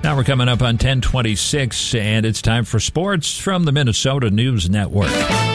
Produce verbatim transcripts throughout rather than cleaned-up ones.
Now we're coming up on ten twenty-six, and it's time for sports from the Minnesota News Network.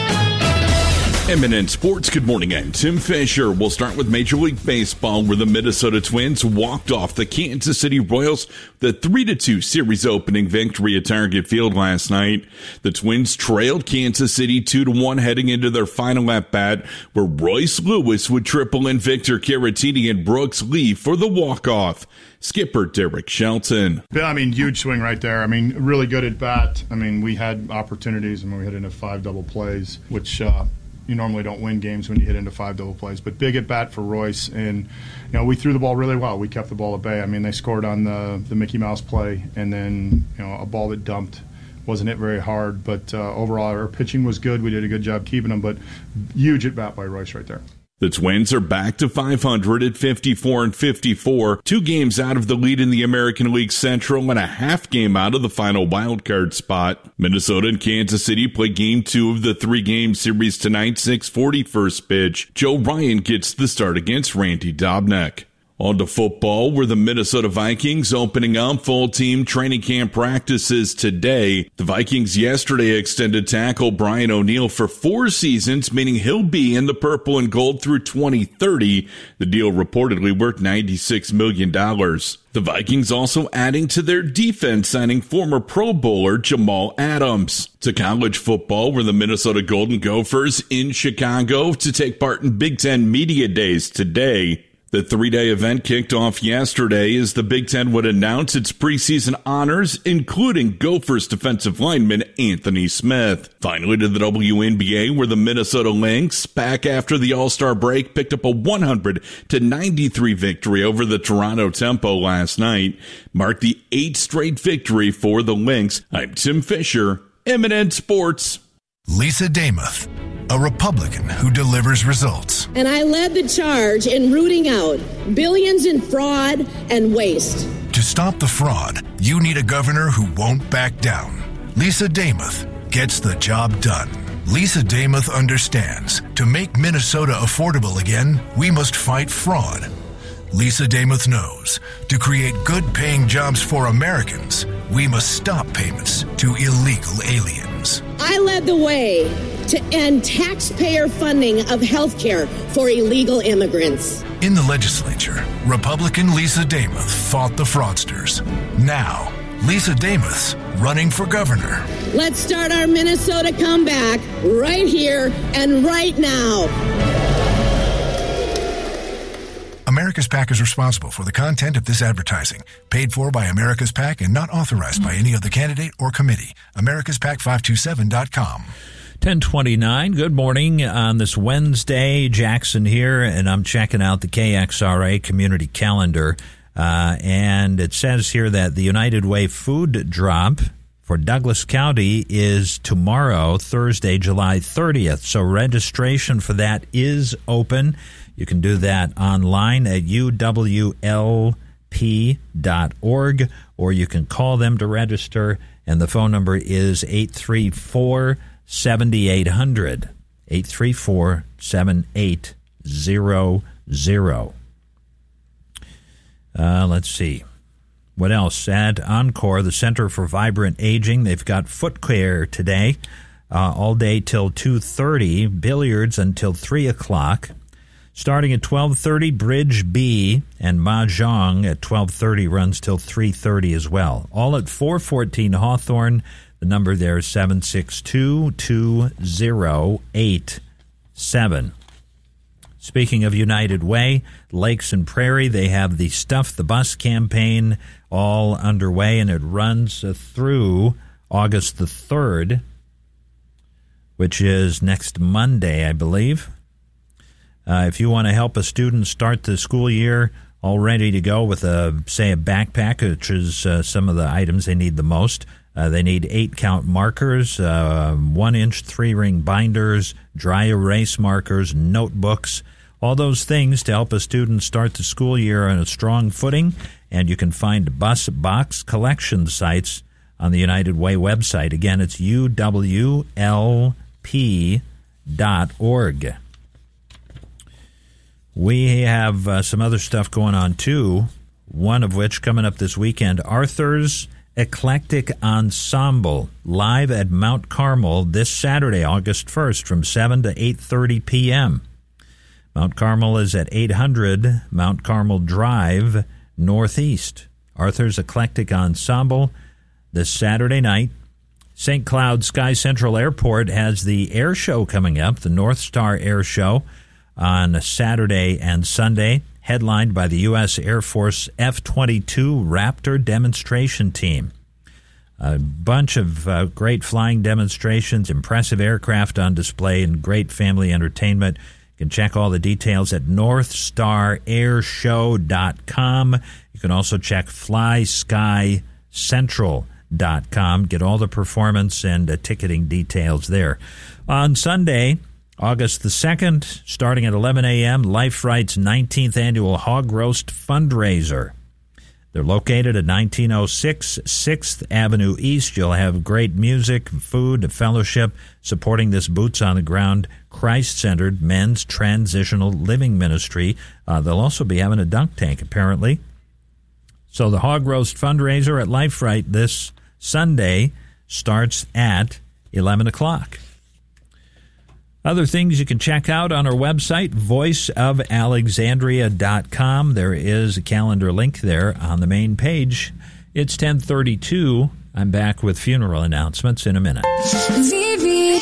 M N N Sports, good morning. I'm Tim Fisher. We'll start with Major League Baseball, where the Minnesota Twins walked off the Kansas City Royals the three to two series opening victory at Target Field last night. The Twins trailed Kansas City two to one heading into their final at-bat, where Royce Lewis would triple in Victor Caratini and Brooks Lee for the walk-off. Skipper Derek Shelton. Yeah, I mean, huge swing right there. I mean, really good at bat. I mean, we had opportunities. I mean, we hit into five double plays, which uh, you normally don't win games when you hit into five double plays. But big at bat for Royce, and you know, we threw the ball really well. We kept the ball at bay. I mean, they scored on the the Mickey Mouse play, and then you know, a ball that dumped. Wasn't hit very hard, but uh, overall our pitching was good. We did a good job keeping them, but huge at bat by Royce right there. The Twins are back to five hundred at fifty-four and fifty-four, two games out of the lead in the American League Central and a half game out of the final wildcard spot. Minnesota and Kansas City play game two of the three-game series tonight, six forty first pitch. Joe Ryan gets the start against Randy Dobnak. On to football, where the Minnesota Vikings opening up full team training camp practices today. The Vikings yesterday extended tackle Brian O'Neill for four seasons, meaning he'll be in the purple and gold through twenty thirty. The deal reportedly worth ninety-six million dollars. The Vikings also adding to their defense, signing former Pro Bowler Jamal Adams. To college football, where the Minnesota Golden Gophers in Chicago to take part in Big Ten Media Days today. The three-day event kicked off yesterday as the Big Ten would announce its preseason honors, including Gophers defensive lineman Anthony Smith. Finally to the W N B A, where the Minnesota Lynx, back after the All-Star break, picked up a one hundred to ninety-three victory over the Toronto Tempo last night, marked the eighth straight victory for the Lynx. I'm Tim Fisher, M N N Sports. Lisa Damuth, a Republican who delivers results. And I led the charge in rooting out billions in fraud and waste. To stop the fraud, you need a governor who won't back down. Lisa Damuth gets the job done. Lisa Damuth understands to make Minnesota affordable again, we must fight fraud. Lisa Damuth knows to create good-paying jobs for Americans, we must stop payments to illegal aliens. I led the way to end taxpayer funding of health care for illegal immigrants. In the legislature, Republican Lisa Damuth fought the fraudsters. Now, Lisa Damuth's running for governor. Let's start our Minnesota comeback right here and right now. America's PAC is responsible for the content of this advertising, paid for by America's PAC and not authorized by any other candidate or committee. Americas Pac five two seven dot com. ten twenty-nine, good morning on this Wednesday. Jackson here, and I'm checking out the K X R A community calendar. Uh, and it says here that the United Way food drop for Douglas County is tomorrow, Thursday, July thirtieth. So registration for that is open. You can do that online at U W L P dot org, or you can call them to register, and the phone number is eight three four, seven eight zero zero, eight three four, seven eight zero zero. Uh, let's see. What else? At Encore, the Center for Vibrant Aging, they've got foot care today, uh, all day till two thirty, billiards until three o'clock. Starting at twelve thirty, Bridge B and Mahjong at twelve thirty runs till three thirty as well. All at four fourteen Hawthorne. The number there is seven six two, two zero eight seven. Speaking of United Way, Lakes and Prairie, they have the Stuff the Bus campaign all underway, and it runs through August the third, which is next Monday, I believe. Uh, if you want to help a student start the school year all ready to go with, a say, a backpack, which is uh, some of the items they need the most, uh, they need eight-count markers, uh, one-inch three-ring binders, dry erase markers, notebooks, all those things to help a student start the school year on a strong footing. And you can find bus box collection sites on the United Way website. Again, it's U W L P dot org. We have uh, some other stuff going on, too, one of which coming up this weekend, Arthur's Eclectic Ensemble, live at Mount Carmel this Saturday, August first, from seven to eight thirty p.m. Mount Carmel is at eight hundred Mount Carmel Drive, Northeast. Arthur's Eclectic Ensemble this Saturday night. Saint Cloud Sky Central Airport has the air show coming up, the North Star Air Show, on Saturday and Sunday, headlined by the U S Air Force F twenty-two Raptor demonstration team. A bunch of uh, great flying demonstrations, impressive aircraft on display, and great family entertainment. You can check all the details at north star air show dot com. You can also check fly sky central dot com. Get all the performance and uh, ticketing details there. On Sunday, August the second, starting at eleven a.m., Life Right's nineteenth Annual Hog Roast Fundraiser. They're located at nineteen oh six sixth Avenue East. You'll have great music, food, fellowship, supporting this boots-on-the-ground, Christ-centered men's transitional living ministry. Uh, they'll also be having a dunk tank, apparently. So the Hog Roast Fundraiser at Life Right this Sunday starts at eleven o'clock. Other things you can check out on our website, voice of alexandria dot com. There is a calendar link there on the main page. It's ten thirty-two. I'm back with funeral announcements in a minute. Vivi,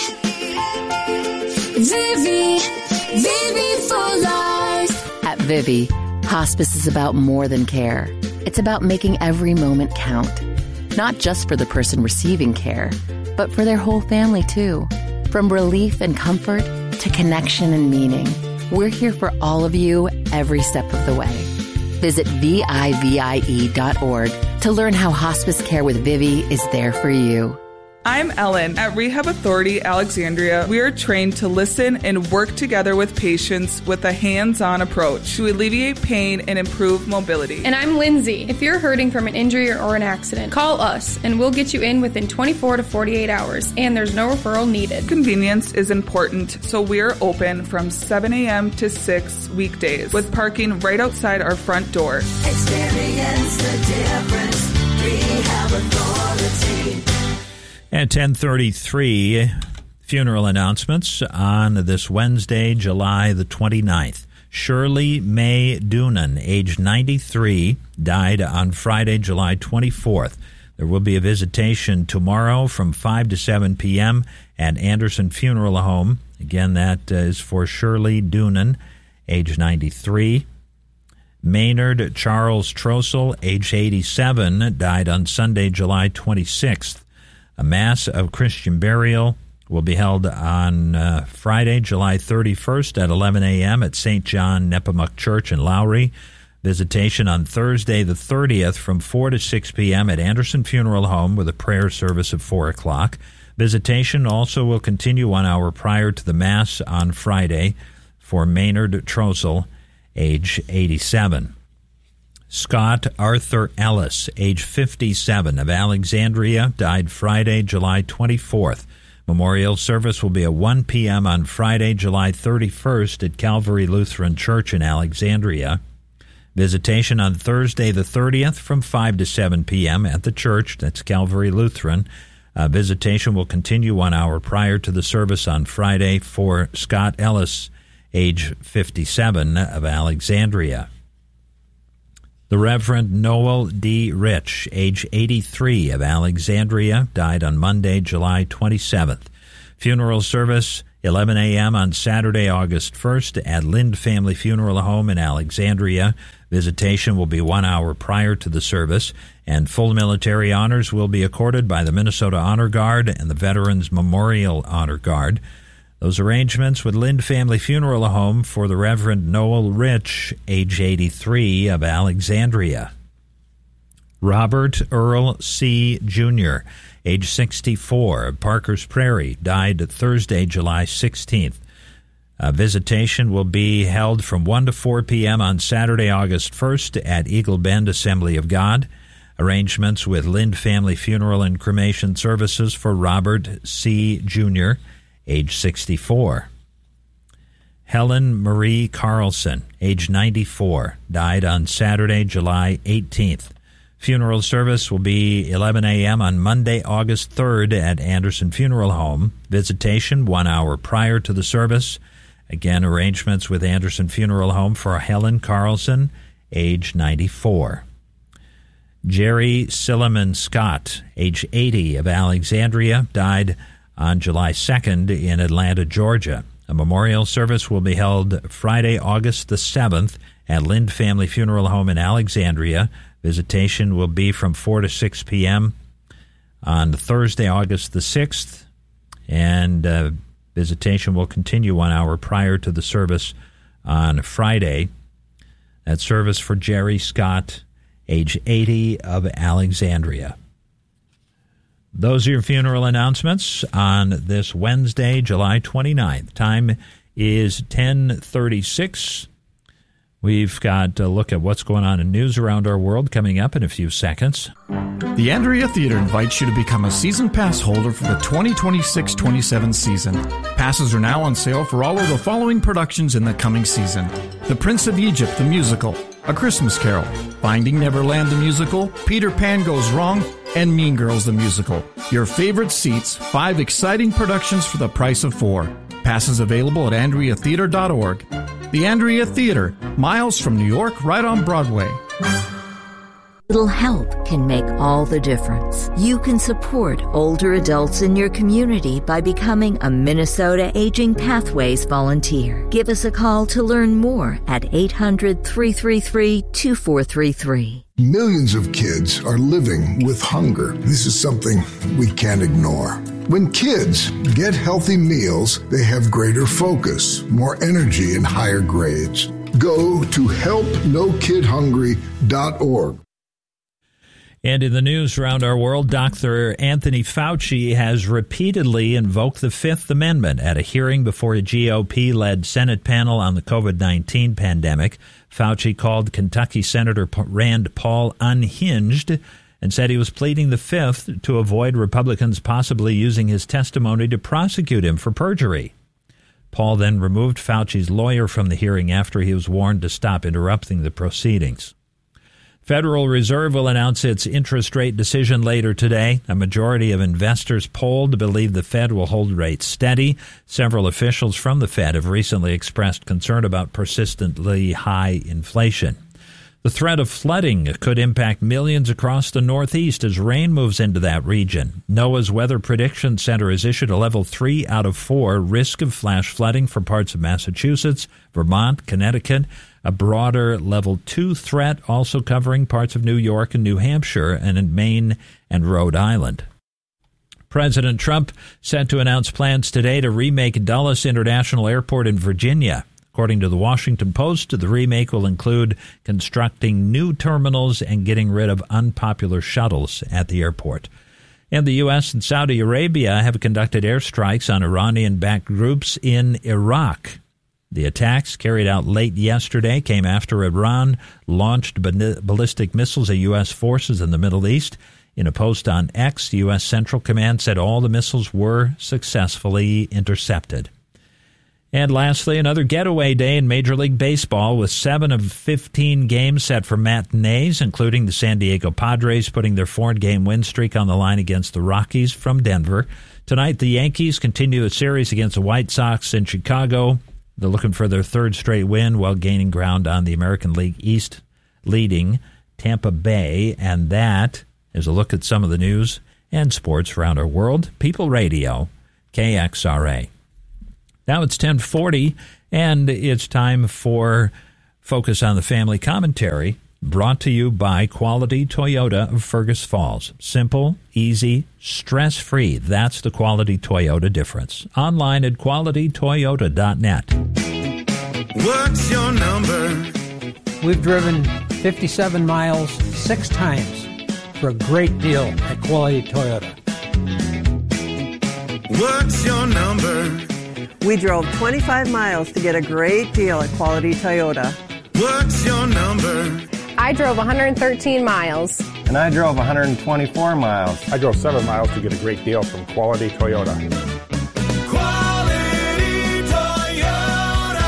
Vivi, Vivi for life. At Vivi, hospice is about more than care. It's about making every moment count. Not just for the person receiving care, but for their whole family, too. From relief and comfort to connection and meaning, we're here for all of you every step of the way. Visit V I V I E dot org to learn how hospice care with Vivi is there for you. I'm Ellen. At Rehab Authority Alexandria, we are trained to listen and work together with patients with a hands-on approach to alleviate pain and improve mobility. And I'm Lindsay. If you're hurting from an injury or an accident, call us and we'll get you in within twenty-four to forty-eight hours, and there's no referral needed. Convenience is important, so we're open from seven a.m. to six weekdays with parking right outside our front door. Experience the difference. Rehab Authority. At ten thirty-three, funeral announcements on this Wednesday, July the twenty-ninth. Shirley May Doonan, age ninety-three, died on Friday, July twenty-fourth. There will be a visitation tomorrow from five to seven p.m. at Anderson Funeral Home. Again, that is for Shirley Doonan, age ninety-three. Maynard Charles Trossel, age eighty-seven, died on Sunday, July twenty-sixth. A Mass of Christian burial will be held on uh, Friday, July thirty-first at eleven a.m. at Saint John Nepomuk Church in Lowry. Visitation on Thursday the thirtieth from four to six p.m. at Anderson Funeral Home with a prayer service at four o'clock. Visitation also will continue one hour prior to the Mass on Friday for Maynard Trossel, age eighty-seven. Scott Arthur Ellis, age fifty-seven, of Alexandria, died Friday, July twenty-fourth. Memorial service will be at one p.m. on Friday, July thirty-first at Calvary Lutheran Church in Alexandria. Visitation on Thursday the thirtieth from five to seven p.m. at the church, that's Calvary Lutheran. Uh, visitation will continue one hour prior to the service on Friday for Scott Ellis, age fifty-seven, of Alexandria. The Reverend Noel D. Rich, age eighty-three, of Alexandria, died on Monday, July twenty-seventh. Funeral service, eleven a.m. on Saturday, August first, at Lind Family Funeral Home in Alexandria. Visitation will be one hour prior to the service, and full military honors will be accorded by the Minnesota Honor Guard and the Veterans Memorial Honor Guard. Those arrangements with Lind Family Funeral Home for the Reverend Noel Rich, age eighty-three, of Alexandria. Robert Earl C., Junior, age sixty-four, of Parker's Prairie, died Thursday, July sixteenth. A visitation will be held from one to four p.m. on Saturday, August first at Eagle Bend Assembly of God. Arrangements with Lind Family Funeral and Cremation Services for Robert C., Junior, age sixty-four. Helen Marie Carlson, age ninety-four, died on Saturday, July eighteenth. Funeral service will be eleven a.m. on Monday, August third at Anderson Funeral Home. Visitation one hour prior to the service. Again, arrangements with Anderson Funeral Home for Helen Carlson, age ninety-four. Jerry Silliman Scott, age eighty, of Alexandria, died on July second in Atlanta, Georgia. A memorial service will be held Friday, August the seventh at Lind Family Funeral Home in Alexandria. Visitation will be from four to six p.m. on Thursday, August the sixth, and uh, visitation will continue one hour prior to the service on Friday. That service for Jerry Scott, age eighty, of Alexandria. Those are your funeral announcements on this Wednesday, July twenty-ninth. Time is ten thirty-six. We've got a look at what's going on in news around our world coming up in a few seconds. The Andrea Theater invites you to become a season pass holder for the twenty twenty-six twenty-seven season. Passes are now on sale for all of the following productions in the coming season: The Prince of Egypt, the musical; A Christmas Carol; Finding Neverland, the musical; Peter Pan Goes Wrong; and Mean Girls, the musical. Your favorite seats, five exciting productions for the price of four. Passes available at andrea theater dot org. The Andrea Theater, miles from New York, right on Broadway. Little help can make all the difference. You can support older adults in your community by becoming a Minnesota Aging Pathways volunteer. Give us a call to learn more at eight hundred, three three three, two four three three. Millions of kids are living with hunger. This is something we can't ignore. When kids get healthy meals, they have greater focus, more energy, and higher grades. Go to help no kid hungry dot org. And in the news around our world, Doctor Anthony Fauci has repeatedly invoked the Fifth Amendment at a hearing before a G O P-led Senate panel on the covid nineteen pandemic. Fauci called Kentucky Senator Rand Paul unhinged and said he was pleading the Fifth to avoid Republicans possibly using his testimony to prosecute him for perjury. Paul then removed Fauci's lawyer from the hearing after he was warned to stop interrupting the proceedings. Federal Reserve will announce its interest rate decision later today. A majority of investors polled believe the Fed will hold rates steady. Several officials from the Fed have recently expressed concern about persistently high inflation. The threat of flooding could impact millions across the Northeast as rain moves into that region. NOAA's Weather Prediction Center has issued a level three out of four risk of flash flooding for parts of Massachusetts, Vermont, Connecticut. A broader level two threat also covering parts of New York and New Hampshire and in Maine and Rhode Island. President Trump set to announce plans today to remake Dulles International Airport in Virginia. According to the Washington Post, the remake will include constructing new terminals and getting rid of unpopular shuttles at the airport. And the U S and Saudi Arabia have conducted airstrikes on Iranian-backed groups in Iraq. The attacks, carried out late yesterday, came after Iran launched ballistic missiles at U S forces in the Middle East. In a post on X, the U S Central Command said all the missiles were successfully intercepted. And lastly, another getaway day in Major League Baseball with seven of fifteen games set for matinees, including the San Diego Padres putting their four-game win streak on the line against the Rockies from Denver. Tonight, the Yankees continue a series against the White Sox in Chicago. They're looking for their third straight win while gaining ground on the American League East, leading Tampa Bay. And that is a look at some of the news and sports around our world. People Radio, K X R A. Now it's ten forty, and it's time for Focus on the Family Commentary, brought to you by Quality Toyota of Fergus Falls. Simple, easy, stress-free. That's the Quality Toyota difference. Online at quality toyota dot net. What's your number? We've driven fifty-seven miles six times for a great deal at Quality Toyota. What's your number? We drove twenty-five miles to get a great deal at Quality Toyota. What's your number? I drove one hundred thirteen miles. And I drove one hundred twenty-four miles. I drove seven miles to get a great deal from Quality Toyota. Quality Toyota.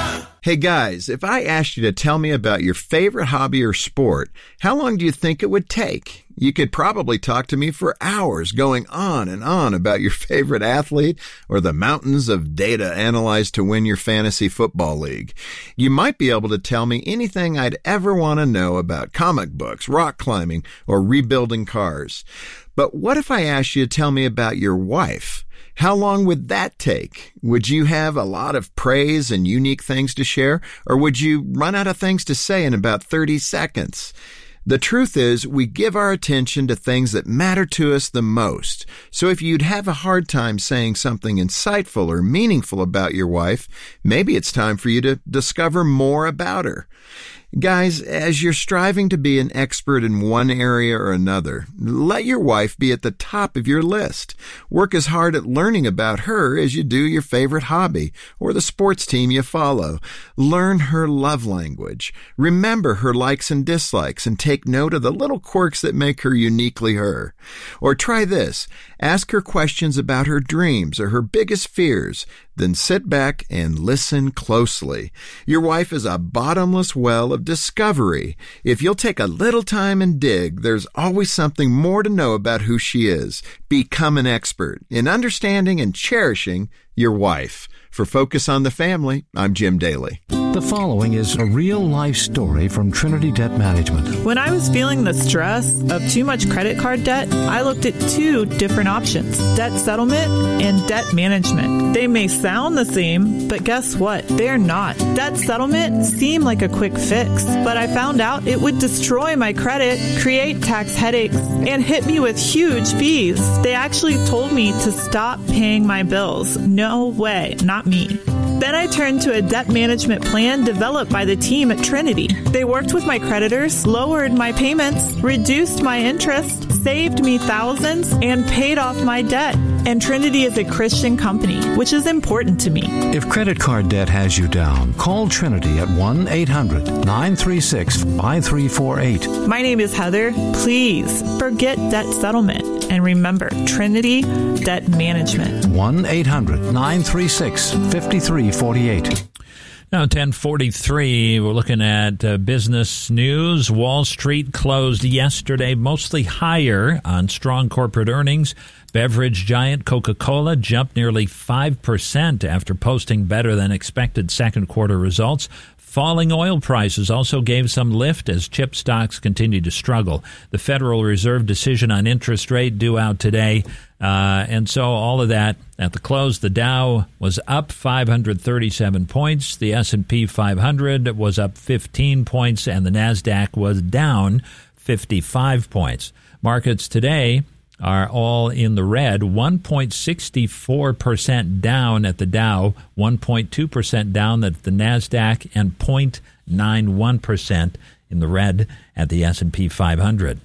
Hey guys, if I asked you to tell me about your favorite hobby or sport, how long do you think it would take? You could probably talk to me for hours going on and on about your favorite athlete or the mountains of data analyzed to win your fantasy football league. You might be able to tell me anything I'd ever want to know about comic books, rock climbing, or rebuilding cars. But what if I asked you to tell me about your wife? How long would that take? Would you have a lot of praise and unique things to share, or would you run out of things to say in about thirty seconds? The truth is, we give our attention to things that matter to us the most. So if you'd have a hard time saying something insightful or meaningful about your wife, maybe it's time for you to discover more about her. Guys, as you're striving to be an expert in one area or another, let your wife be at the top of your list. Work as hard at learning about her as you do your favorite hobby or the sports team you follow. Learn her love language. Remember her likes and dislikes and take note of the little quirks that make her uniquely her. Or try this. Ask her questions about her dreams or her biggest fears. Then sit back and listen closely. Your wife is a bottomless well of discovery. If you'll take a little time and dig, there's always something more to know about who she is. Become an expert in understanding and cherishing your wife. For Focus on the Family, I'm Jim Daly. The following is a real-life story from Trinity Debt Management. When I was feeling the stress of too much credit card debt, I looked at two different options, debt settlement and debt management. They may sound the same, but guess what? They're not. Debt settlement seemed like a quick fix, but I found out it would destroy my credit, create tax headaches, and hit me with huge fees. They actually told me to stop paying my bills. No way, not me. Then I turned to a debt management plan developed by the team at Trinity. They worked with my creditors, lowered my payments, reduced my interest, saved me thousands, and paid off my debt. And Trinity is a Christian company, which is important to me. If credit card debt has you down, call Trinity at one eight hundred nine three six five three four eight. My name is Heather. Please forget debt settlement. And remember, Trinity Debt Management. one eight hundred nine three six five three four eight. Now, ten forty-three, we're looking at uh, business news. Wall Street closed yesterday mostly higher on strong corporate earnings. Beverage giant Coca-Cola jumped nearly five percent after posting better than expected second quarter results. Falling oil prices also gave some lift as chip stocks continued to struggle. The Federal Reserve decision on interest rate due out today. Uh, and so all of that at the close, the Dow was up five hundred thirty-seven points. The S and P five hundred was up fifteen points, and the NASDAQ was down fifty-five points. Markets today are all in the red, one point six four percent down at the Dow, one point two percent down at the NASDAQ, and zero point nine one percent in the red at the S and P five hundred.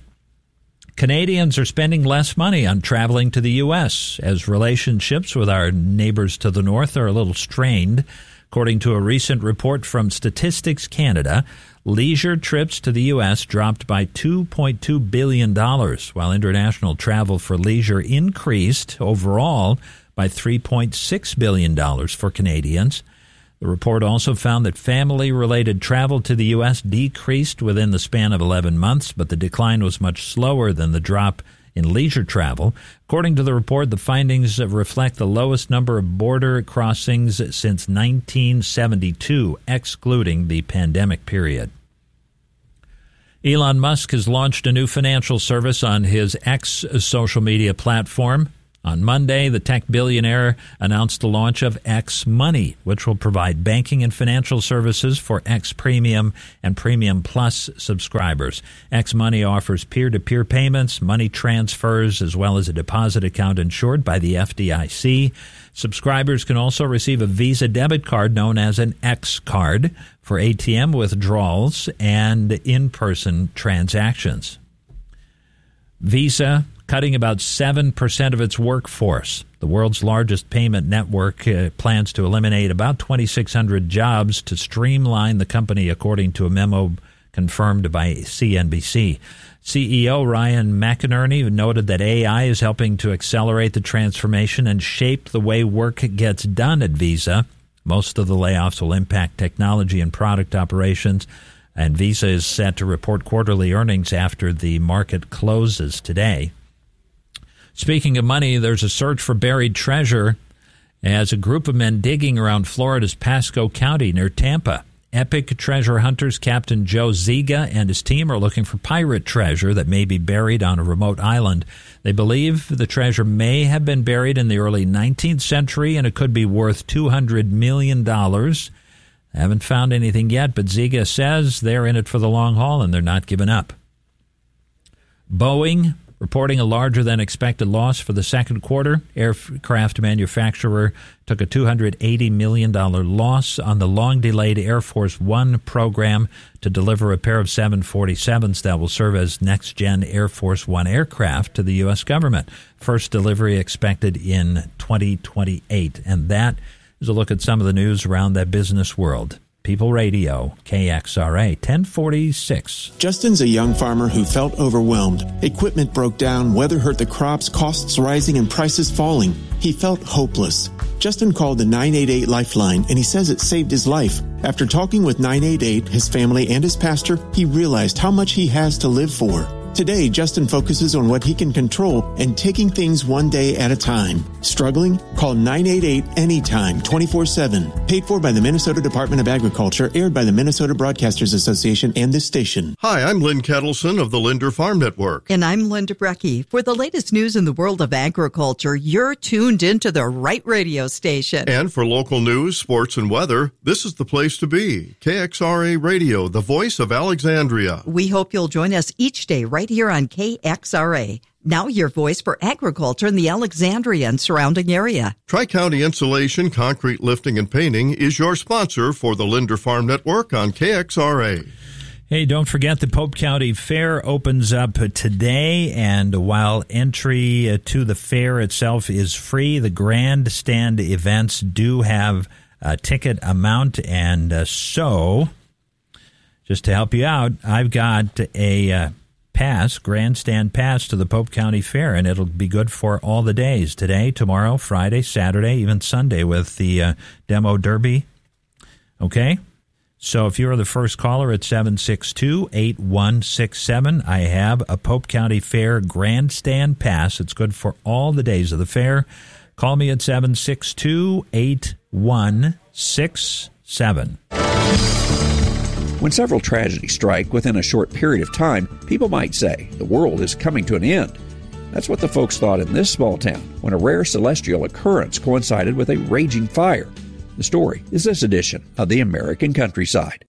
Canadians are spending less money on traveling to the U S as relationships with our neighbors to the north are a little strained. According to a recent report from Statistics Canada, leisure trips to the U S dropped by two point two billion dollars, while international travel for leisure increased overall by three point six billion dollars for Canadians. The report also found that family-related travel to the U S decreased within the span of eleven months, but the decline was much slower than the drop in leisure travel. According to the report, the findings reflect the lowest number of border crossings since nineteen seventy-two, excluding the pandemic period. Elon Musk has launched a new financial service on his X social media platform. On Monday, the tech billionaire announced the launch of X Money, which will provide banking and financial services for X Premium and Premium Plus subscribers. X Money offers peer-to-peer payments, money transfers, as well as a deposit account insured by the F D I C. Subscribers can also receive a Visa debit card known as an X card for A T M withdrawals and in-person transactions. Visa cutting about seven percent of its workforce. The world's largest payment network uh, plans to eliminate about twenty-six hundred jobs to streamline the company, according to a memo confirmed by C N B C. C E O Ryan McInerney noted that A I is helping to accelerate the transformation and shape the way work gets done at Visa. Most of the layoffs will impact technology and product operations, and Visa is set to report quarterly earnings after the market closes today. Speaking of money, there's a search for buried treasure as a group of men digging around Florida's Pasco County near Tampa. Epic treasure hunters Captain Joe Ziga and his team are looking for pirate treasure that may be buried on a remote island. They believe the treasure may have been buried in the early nineteenth century, and it could be worth two hundred million dollars. They haven't found anything yet, but Ziga says they're in it for the long haul and they're not giving up. Boeing reporting a larger than expected loss for the second quarter. Aircraft manufacturer took a two hundred eighty million dollars loss on the long-delayed Air Force One program to deliver a pair of seven forty-sevens that will serve as next-gen Air Force One aircraft to the U S government. First delivery expected in twenty twenty-eight. And that is a look at some of the news around that business world. People Radio, K X R A, ten forty-six. Justin's a young farmer who felt overwhelmed. Equipment broke down, weather hurt the crops, costs rising, and prices falling. He felt hopeless. Justin called the nine eight eight Lifeline, and he says it saved his life. After talking with nine eight eight, his family, and his pastor, he realized how much he has to live for. Today, Justin focuses on what he can control and taking things one day at a time. Struggling? Call nine eight eight anytime, twenty-four seven. Paid for by the Minnesota Department of Agriculture, aired by the Minnesota Broadcasters Association and this station. Hi, I'm Lynn Kettleson of the Linder Farm Network. And I'm Linda Brecky. For the latest news in the world of agriculture, you're tuned into the right radio station. And for local news, sports, and weather, this is the place to be. K X R A Radio, the voice of Alexandria. We hope you'll join us each day right here on K X R A. Now your voice for agriculture in the Alexandria and surrounding area. Tri-County Insulation, Concrete Lifting, and Painting is your sponsor for the Linder Farm Network on K X R A. Hey, don't forget the Pope County Fair opens up today, and while entry to the fair itself is free, the grandstand events do have a ticket amount, and uh, so just to help you out, I've got a uh, pass, grandstand pass to the Pope County Fair, and it'll be good for all the days, today, tomorrow, Friday, Saturday, even Sunday with the uh, demo derby. Okay? So if you're the first caller at seven six two, eight one six seven, I have a Pope County Fair grandstand pass. It's good for all the days of the fair. Call me at seven six two, eight one six seven. When several tragedies strike within a short period of time, people might say the world is coming to an end. That's what the folks thought in this small town when a rare celestial occurrence coincided with a raging fire. The story is this edition of the American Countryside.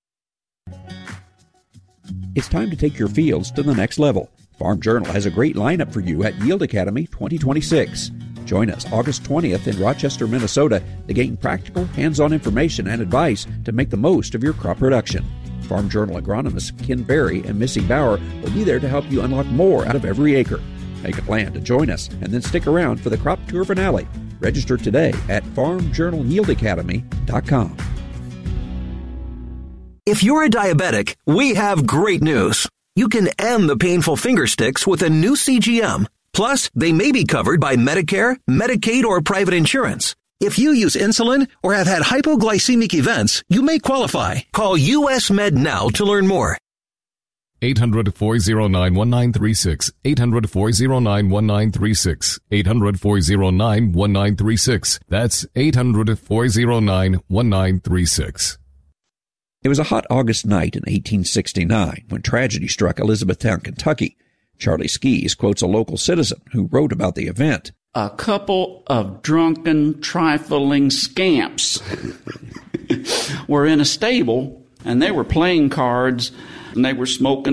It's time to take your fields to the next level. Farm Journal has a great lineup for you at Yield Academy twenty twenty-six. Join us August twentieth in Rochester, Minnesota to gain practical, hands-on information and advice to make the most of your crop production. Farm Journal agronomists Ken Berry and Missy Bauer will be there to help you unlock more out of every acre. Make a plan to join us and then stick around for the crop tour finale. Register today at farm journal yield academy dot com. If you're a diabetic, we have great news. You can end the painful finger sticks with a new C G M. Plus, they may be covered by Medicare, Medicaid, or private insurance. If you use insulin or have had hypoglycemic events, you may qualify. Call U S Med now to learn more. eight hundred, four oh nine, one nine three six. eight hundred, four oh nine, one nine three six. eight hundred, four oh nine, one nine three six. That's eight hundred, four oh nine, one nine three six. It was a hot August night in eighteen sixty-nine when tragedy struck Elizabethtown, Kentucky. Charlie Skees quotes a local citizen who wrote about the event. A couple of drunken, trifling scamps were in a stable, and they were playing cards, and they were smoking